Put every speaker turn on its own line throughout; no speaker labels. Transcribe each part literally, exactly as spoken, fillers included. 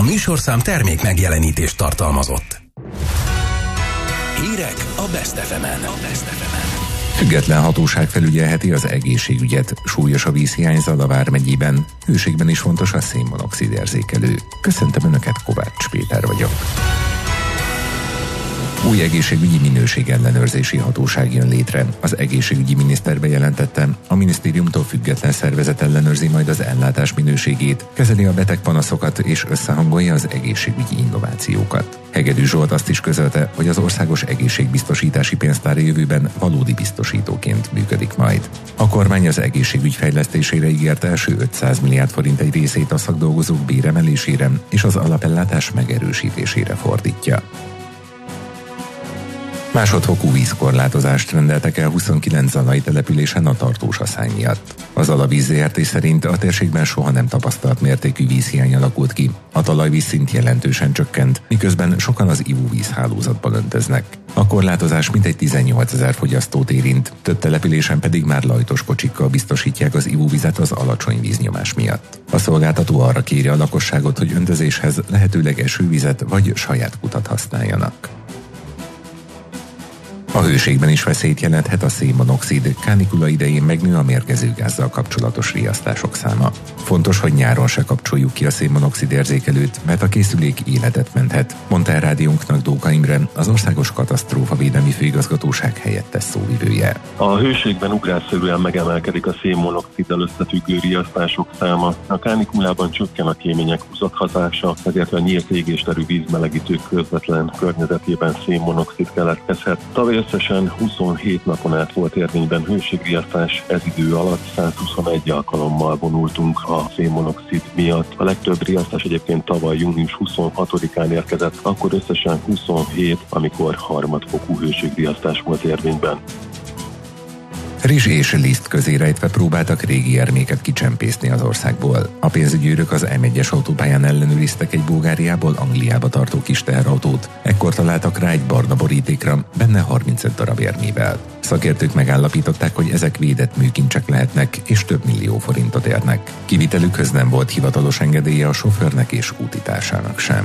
műsorszám termék megjelenítést tartalmazott. Hírek a Best ef emen. A Best ef emen.
Független hatóság felügyelheti az egészségügyet. Súlyos a vízhiány Zala megyében. Hőségben is fontos a szénmonoxid érzékelő. Köszöntöm Önöket, Kovács Péter vagyok. Új egészségügyi minőségellenőrzési hatóság jön létre. Az egészségügyi miniszter bejelentette, a minisztériumtól független szervezet ellenőrzi majd az ellátás minőségét, kezeli a betegpanaszokat és összehangolja az egészségügyi innovációkat. Hegedű Zsolt azt is közölte, hogy az országos egészségbiztosítási pénztár jövőben valódi biztosítóként működik majd. A kormány az egészségügy fejlesztésére ígért első ötszáz milliárd forint egy részét a szakdolgozók béremelésére és az alapellátás megerősítésére fordítja. Másodfokú vízkorlátozást rendeltek el huszonkilenc zalai településen a tartós aszály miatt. Az Zala Víz Zé Er Té szerint a térségben soha nem tapasztalt mértékű vízhiány alakult ki, a talajvízszint jelentősen csökkent, miközben sokan az ivóvízhálózatban öntöznek. A korlátozás mintegy tizennyolcezer fogyasztót érint, több településen pedig már lajtos kocsikkal biztosítják az ivóvizet az alacsony víznyomás miatt. A szolgáltató arra kéri a lakosságot, hogy öntözéshez lehetőleg esővizet vagy saját kutat használjanak. A hőségben is veszélyt jelenthet a szénmonoxid, kánikula idején megnő a mérgező gázzal kapcsolatos riasztások száma. Fontos, hogy nyáron se kapcsoljuk ki a szénmonoxid érzékelőt, mert a készülék életet menthet, mondta el rádiónknak Dóka Imre, az Országos Katasztrófavédelmi Főigazgatóság helyettes szóvivője.
A hőségben ugrásszerűen megemelkedik a szénmonoxiddal összefüggő riasztások száma. A kánikulában csökken a kémények húzathatása, ezért a nyílt égésterű vízmelegítők közvetlen környezetében szénmonoxid keletkezhet. Tavaly összesen huszonhét napon át volt érvényben hőségriasztás, ez idő alatt százhuszonegy alkalommal vonultunk a szénmonoxid miatt. A legtöbb riasztás egyébként tavaly június huszonhatodikán érkezett, akkor összesen huszonhét, amikor harmadfokú hőségriasztás volt érvényben.
Rizs és liszt közé rejtve próbáltak régi erméket kicsempészni az országból. A pénzügyőrök az em egyes autópályán ellenőriztek egy Bulgáriából Angliába tartó kis teherautót. Ekkor találtak rá egy barna borítékra, benne harmincöt darab érmével. Szakértők megállapították, hogy ezek védett műkincsek lehetnek, és több millió forintot érnek. Kivitelükhöz nem volt hivatalos engedélye a sofőrnek és útitársának sem.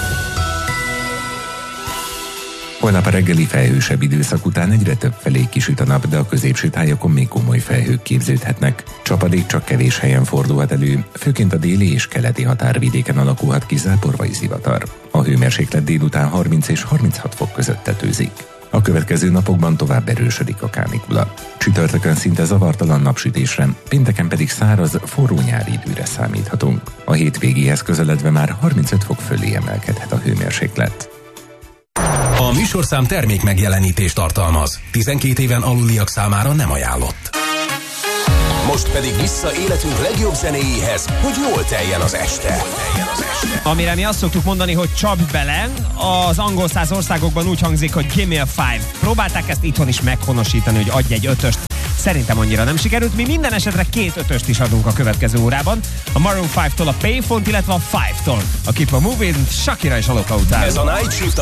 Holnap a reggeli felhősebb időszak után egyre több felé kisüt a nap, de a középső tájakon még komoly felhők képződhetnek. Csapadék csak kevés helyen fordulhat elő, főként a déli és keleti határvidéken alakulhat ki zápor vagy zivatar. A hőmérséklet délután harminc és harminchat fok között tetőzik. A következő napokban tovább erősödik a kánikula. Csütörtökön szinte zavartalan napsütésre, pénteken pedig száraz, forró nyári időre számíthatunk. A hétvégéhez közeledve már harmincöt fok fölé emelkedhet a hőmérséklet.
A műsorszám termék megjelenítést tartalmaz. tizenkét éven aluliak számára nem ajánlott. Most pedig vissza életünk legjobb zenéjéhez, hogy jól teljen az este.
Amire mi azt szoktuk mondani, hogy csapj bele, az angol száz országokban úgy hangzik, hogy give me a five. Próbálták ezt itthon is meghonosítani, hogy adj egy ötöst. Szerintem annyira nem sikerült, mi minden esetre két ötöst is adunk a következő órában. A Maroon five-tól a Payphone, illetve a Five-tól. A Keep a Moving, Shakira és Aloka után.
Ez a Night Shift